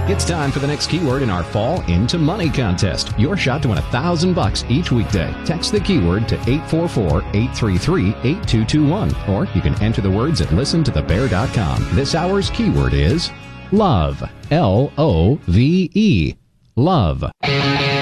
It's time for the next keyword in our Fall Into Money contest. Your shot to win $1,000 each weekday. Text the keyword to 844-833-8221. Or you can enter the words at listentothebear.com. This hour's keyword is love. Love. Love.